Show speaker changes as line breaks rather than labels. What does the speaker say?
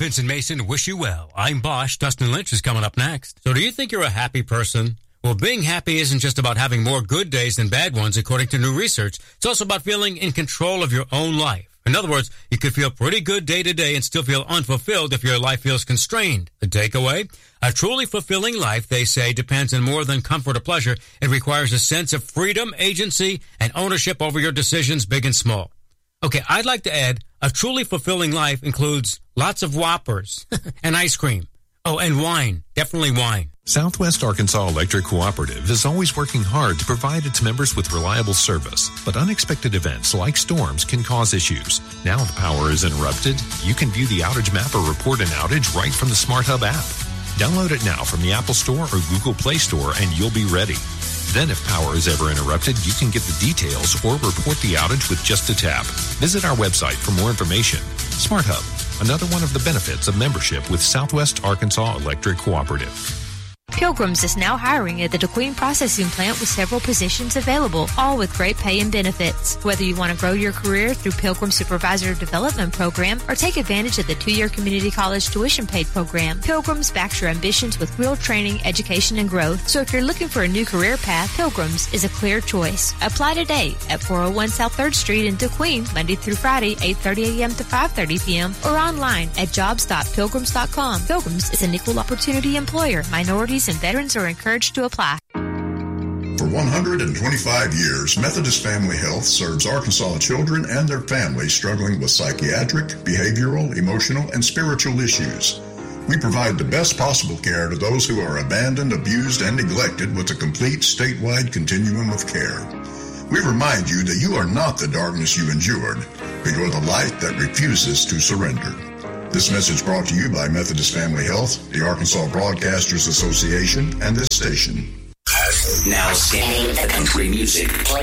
Pinson Mason wish you well. I'm Bosch. Dustin Lynch is coming up next. So do you think you're a happy person? Well, being happy isn't just about having more good days than bad ones, according to new research. It's also about feeling in control of your own life. In other words, you could feel pretty good day to day and still feel unfulfilled if your life feels constrained. The takeaway? A truly fulfilling life, they say, depends on more than comfort or pleasure. It requires a sense of freedom, agency, and ownership over your decisions, big and small. Okay, I'd like to add, a truly fulfilling life includes lots of Whoppers and ice cream. Oh, and wine. Definitely wine.
Southwest Arkansas Electric Cooperative is always working hard to provide its members with reliable service, but unexpected events like storms can cause issues. Now the power is interrupted. You can view the Outage Map or report an outage right from the Smart Hub app. Download it now from the Apple Store or Google Play Store and you'll be ready. Then if power is ever interrupted, you can get the details or report the outage with just a tap. Visit our website for more information. Smart Hub, another one of the benefits of membership with Southwest Arkansas Electric Cooperative.
Pilgrims is now hiring at the DeQueen Processing Plant with several positions available, all with great pay and benefits. Whether you want to grow your career through Pilgrim Supervisor Development Program or take advantage of the 2-year community college tuition paid program, Pilgrims backs your ambitions with real training, education, and growth. So if you're looking for a new career path, Pilgrims is a clear choice. Apply today at 401 South 3rd Street in DeQueen, Monday through Friday, 8:30 a.m. to 5:30 p.m. or online at jobs.pilgrims.com. Pilgrims is an equal opportunity employer. Minorities and veterans are encouraged to apply.
For 125 years, Methodist Family Health serves Arkansas children and their families struggling with psychiatric, behavioral, emotional, and spiritual issues. We provide the best possible care to those who are abandoned, abused, and neglected with a complete statewide continuum of care. We remind you that you are not the darkness you endured, but you're the light that refuses to surrender. This message brought to you by Methodist Family Health, the Arkansas Broadcasters Association, and this station.
Now scanning the country music.